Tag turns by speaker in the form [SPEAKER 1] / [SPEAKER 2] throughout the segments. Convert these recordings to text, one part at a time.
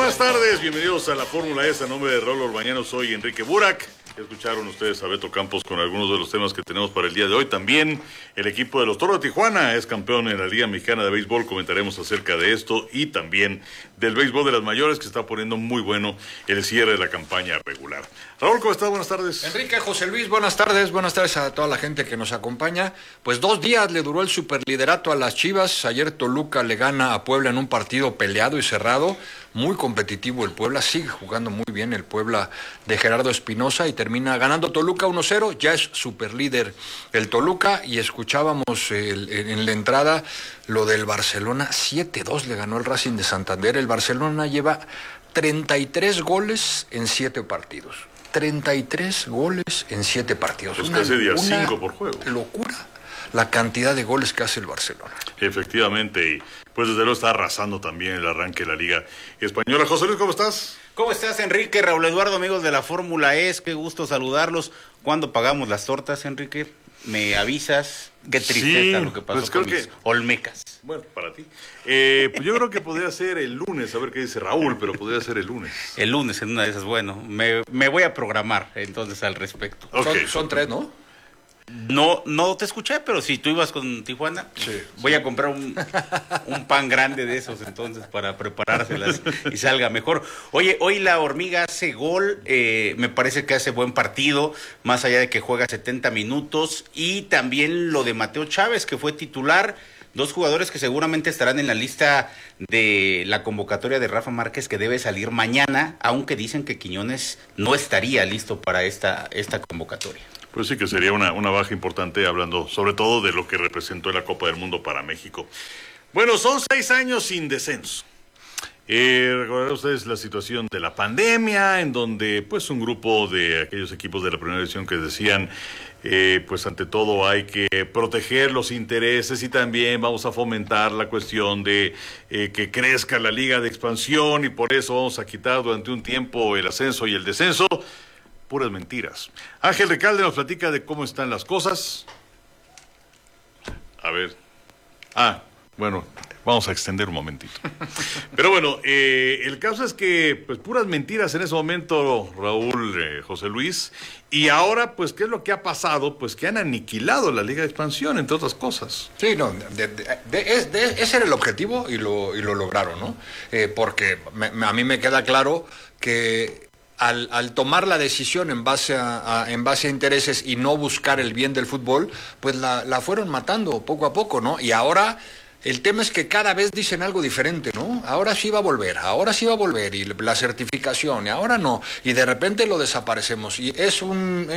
[SPEAKER 1] Buenas tardes, bienvenidos a la Fórmula E. A nombre de Raúl Orbañano, soy Enrique Burak. Escucharon ustedes a Beto Campos con algunos de los temas que tenemos para el día de hoy. También el equipo de los Toros de Tijuana es campeón en la Liga Mexicana de Béisbol. Comentaremos acerca de esto y también del béisbol de las mayores, que está poniendo muy bueno el cierre de la campaña regular. Raúl, ¿cómo estás? Buenas tardes.
[SPEAKER 2] Enrique, José Luis, buenas tardes a toda la gente que nos acompaña. Pues 2 días le duró el superliderato a las Chivas. Ayer Toluca le gana a Puebla en un partido peleado y cerrado, muy competitivo el Puebla, sigue jugando muy bien el Puebla de Gerardo Espinosa y termina ganando Toluca 1-0, ya es superlíder el Toluca. Y escuchábamos en la entrada lo del Barcelona, 7-2 le ganó el Racing de Santander. El Barcelona lleva 33 goles en 7 partidos. 33 goles en 7 partidos.
[SPEAKER 1] Pues casi día 5 por juego.
[SPEAKER 2] Locura la cantidad de goles que hace el Barcelona.
[SPEAKER 1] Efectivamente, y pues desde luego está arrasando también el arranque de la Liga Española. José Luis, ¿cómo estás?
[SPEAKER 3] ¿Cómo estás, Enrique? Raúl Eduardo, amigos de la Fórmula E, qué gusto saludarlos. ¿Cuándo pagamos las tortas, Enrique? ¿Me avisas? Qué tristeza lo que pasó
[SPEAKER 1] pues
[SPEAKER 3] con mis olmecas.
[SPEAKER 1] Bueno, para ti. Pues yo creo que podría ser el lunes, a ver qué dice Raúl, pero podría ser el lunes.
[SPEAKER 3] El lunes, en una de esas, bueno, me voy a programar entonces al respecto.
[SPEAKER 1] Okay.
[SPEAKER 2] Son 3, ¿no?
[SPEAKER 3] No te escuché, pero si tú ibas con Tijuana, voy a comprar un pan grande de esos entonces para preparárselas y salga mejor. Oye, hoy la Hormiga hace gol, me parece que hace buen partido, más allá de que juega 70 minutos, y también lo de Mateo Chávez, que fue titular. 2 jugadores que seguramente estarán en la lista de la convocatoria de Rafa Márquez, que debe salir mañana, aunque dicen que Quiñones no estaría listo para esta convocatoria.
[SPEAKER 1] Pues sí que sería una baja importante, hablando sobre todo de lo que representó en la Copa del Mundo para México. Bueno, son 6 años sin descenso. Recordarán ustedes la situación de la pandemia, en donde pues un grupo de aquellos equipos de la primera división que decían, pues ante todo hay que proteger los intereses y también vamos a fomentar la cuestión de que crezca la liga de expansión y por eso vamos a quitar durante un tiempo el ascenso y el descenso. Puras mentiras. Ángel Recalde nos platica de cómo están las cosas. A ver. Bueno, vamos a extender un momentito. Pero bueno, el caso es que, pues, puras mentiras en ese momento, Raúl, José Luis. Y ahora, pues, ¿qué es lo que ha pasado? Pues que han aniquilado la Liga de Expansión, entre otras cosas.
[SPEAKER 2] Sí, no, ese era el objetivo y lo lograron, ¿no? Porque a mí me queda claro que al tomar la decisión en base a intereses y no buscar el bien del fútbol, pues la fueron matando poco a poco, ¿no? Y ahora el tema es que cada vez dicen algo diferente, ¿no? Ahora sí va a volver, y la certificación, y ahora no, y de repente lo desaparecemos. Y es un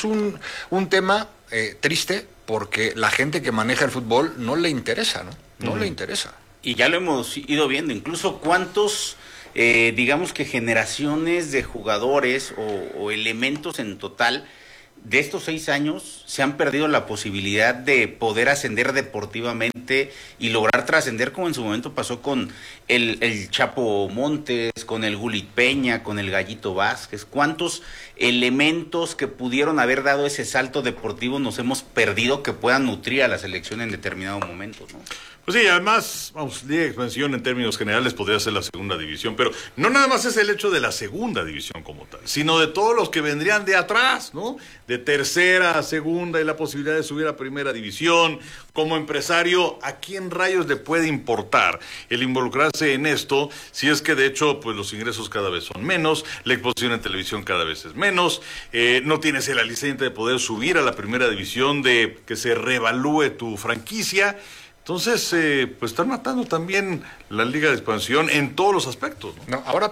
[SPEAKER 2] tema triste, porque la gente que maneja el fútbol no le interesa, ¿no? No le interesa.
[SPEAKER 3] Y ya lo hemos ido viendo, incluso cuántos... digamos que generaciones de jugadores o elementos en total de estos 6 años se han perdido la posibilidad de poder ascender deportivamente y lograr trascender, como en su momento pasó con el Chapo Montes, con el Gulit Peña, con el Gallito Vázquez. ¿Cuántos elementos que pudieron haber dado ese salto deportivo nos hemos perdido que puedan nutrir a la selección en determinado momento, ¿no?
[SPEAKER 1] Pues sí, además, Liga de Expansión en términos generales podría ser la segunda división, pero no nada más es el hecho de la segunda división como tal, sino de todos los que vendrían de atrás, ¿no? De tercera a segunda y la posibilidad de subir a primera división. Como empresario, ¿a quién rayos le puede importar el involucrarse en esto si es que de hecho pues los ingresos cada vez son menos, la exposición en televisión cada vez es menos, no tienes el aliciente de poder subir a la primera división, de que se reevalúe tu franquicia? Entonces, pues están matando también la Liga de Expansión en todos los aspectos, ¿no?
[SPEAKER 2] No, ahora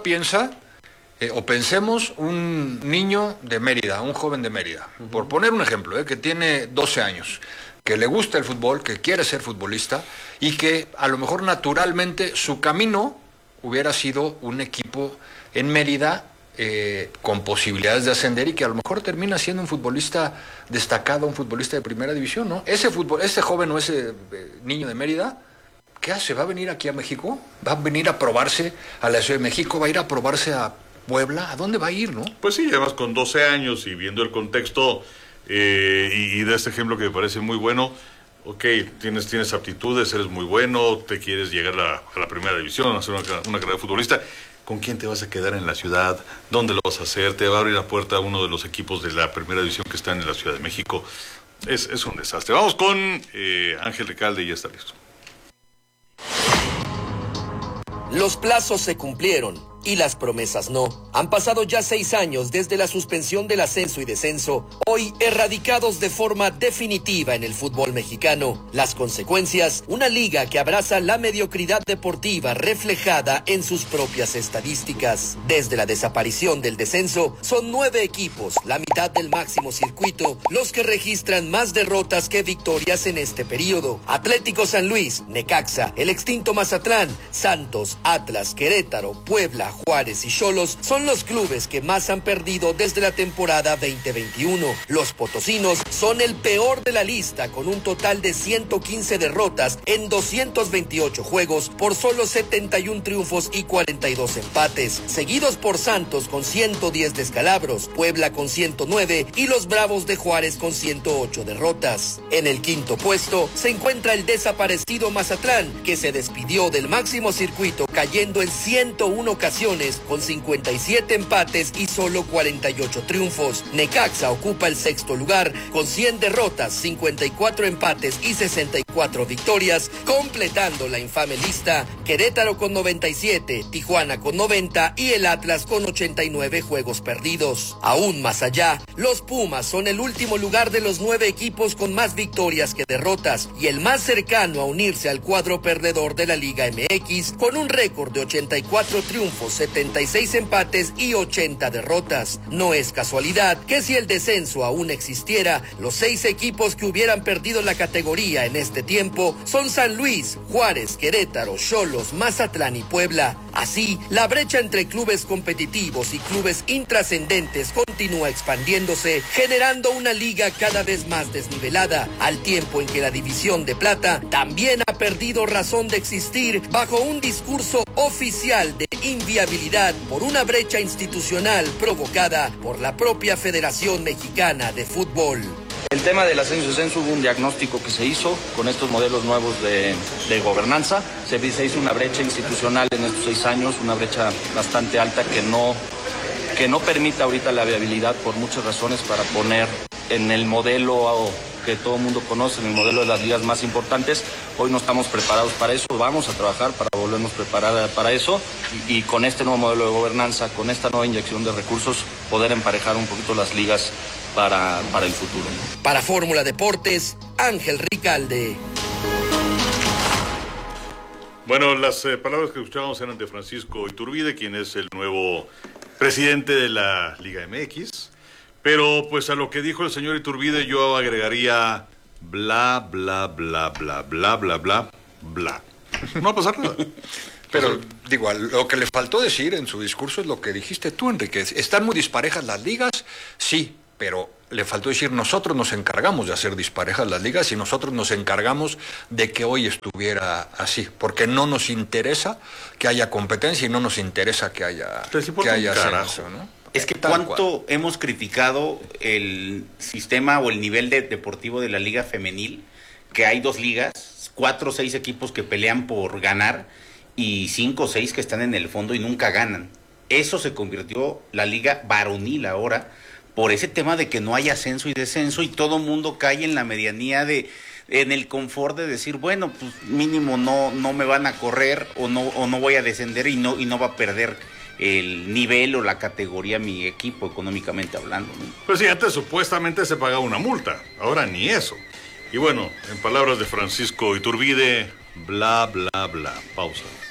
[SPEAKER 2] pensemos un niño de Mérida, un joven de Mérida, por poner un ejemplo, que tiene 12 años, que le gusta el fútbol, que quiere ser futbolista y que a lo mejor naturalmente su camino hubiera sido un equipo en Mérida con posibilidades de ascender y que a lo mejor termina siendo un futbolista destacado, un futbolista de primera división, ¿no? Ese joven o ese niño de Mérida, ¿qué hace? ¿Va a venir aquí a México? ¿Va a venir a probarse a la Ciudad de México? ¿Va a ir a probarse a Puebla? ¿A dónde va a ir, no?
[SPEAKER 1] Pues sí, además con 12 años y viendo el contexto y de este ejemplo que me parece muy bueno. Ok, tienes aptitudes, eres muy bueno, te quieres llegar a la primera división, hacer una carrera de futbolista. con quién te vas a quedar en la ciudad, dónde lo vas a hacer, te va a abrir la puerta a uno de los equipos de la primera división que están en la Ciudad de México. Es un desastre. Vamos con Ángel Recalde y ya está listo.
[SPEAKER 4] Los plazos se cumplieron y las promesas no. Han pasado ya 6 años desde la suspensión del ascenso y descenso, hoy erradicados de forma definitiva en el fútbol mexicano. Las consecuencias, una liga que abraza la mediocridad deportiva reflejada en sus propias estadísticas. Desde la desaparición del descenso, son 9 equipos, la mitad del máximo circuito, los que registran más derrotas que victorias en este periodo. Atlético San Luis, Necaxa, el extinto Mazatlán, Santos, Atlas, Querétaro, Puebla, Juárez y Xolos son los clubes que más han perdido desde la temporada 2021. Los potosinos son el peor de la lista con un total de 115 derrotas en 228 juegos por solo 71 triunfos y 42 empates, seguidos por Santos con 110 descalabros, Puebla con 109 y los Bravos de Juárez con 108 derrotas. En el quinto puesto se encuentra el desaparecido Mazatlán, que se despidió del máximo circuito cayendo en 101 ocasiones con 57 empates y solo 48 triunfos. Necaxa ocupa el sexto lugar con 100 derrotas, 54 empates y 64 victorias, completando la infame lista. Querétaro con 97, Tijuana con 90 y el Atlas con 89 juegos perdidos. Aún más allá, los Pumas son el último lugar de los 9 equipos con más victorias que derrotas y el más cercano a unirse al cuadro perdedor de la Liga MX con un récord de 84 triunfos, 76 empates y 80 derrotas. No es casualidad que si el descenso aún existiera, los 6 equipos que hubieran perdido la categoría en este tiempo son San Luis, Juárez, Querétaro, Xolos, Mazatlán y Puebla. Así, la brecha entre clubes competitivos y clubes intrascendentes continúa expandiéndose, generando una liga cada vez más desnivelada, al tiempo en que la división de plata también ha perdido razón de existir bajo un discurso oficial de inviabilidad por una brecha institucional provocada por la propia Federación Mexicana de Fútbol.
[SPEAKER 5] El tema del ascenso y descenso, hubo un diagnóstico que se hizo con estos modelos nuevos de gobernanza. Se hizo una brecha institucional en estos 6 años, una brecha bastante alta que no permite ahorita la viabilidad por muchas razones para poner en el modelo que todo el mundo conoce, en el modelo de las ligas más importantes. Hoy no estamos preparados para eso, vamos a trabajar para volvernos a preparar para eso y con este nuevo modelo de gobernanza, con esta nueva inyección de recursos, poder emparejar un poquito las ligas para el futuro.
[SPEAKER 4] Para Fórmula Deportes, Ángel Recalde.
[SPEAKER 1] Bueno, las palabras que escuchábamos eran de Francisco Iturbide, quien es el nuevo presidente de la Liga MX. Pero pues a lo que dijo el señor Iturbide yo agregaría bla, bla, bla, bla, bla, bla, bla, bla. No va a pasar nada.
[SPEAKER 2] Pero, digo, lo que le faltó decir en su discurso es lo que dijiste tú, Enrique. ¿Están muy disparejas las ligas? Sí, pero le faltó decir, nosotros nos encargamos de hacer disparejas las ligas y nosotros nos encargamos de que hoy estuviera así, porque no nos interesa que haya competencia y no nos interesa que haya ascenso, ¿no?
[SPEAKER 3] Es que cuánto hemos criticado el sistema o el nivel deportivo de la liga femenil, que hay 2 ligas, 4 o 6 equipos que pelean por ganar y 5 o 6 que están en el fondo y nunca ganan. Eso se convirtió la liga varonil ahora por ese tema de que no hay ascenso y descenso y todo mundo cae en la medianía en el confort de decir, bueno, pues mínimo no me van a correr o no voy a descender y no va a perder el nivel o la categoría mi equipo económicamente hablando, ¿no?
[SPEAKER 1] Pues sí, antes supuestamente se pagaba una multa, ahora ni eso. Y bueno, en palabras de Francisco Iturbide, bla, bla, bla. Pausa.